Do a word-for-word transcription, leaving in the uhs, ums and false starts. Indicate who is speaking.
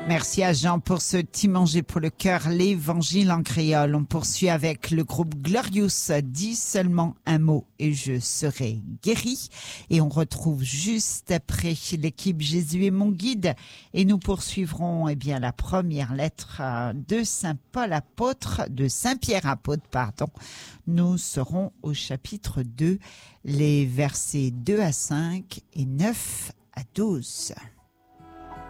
Speaker 1: Merci à Jean pour ce petit manger pour le cœur, l'évangile en créole. On poursuit avec le groupe Glorious, dis seulement un mot et je serai guéri. Et on retrouve juste après l'équipe Jésus est mon guide. Et nous poursuivrons eh bien, la première lettre de Saint Paul apôtre, de Saint Pierre apôtre, pardon. Nous serons au chapitre deux, les versets deux à cinq et neuf à douze.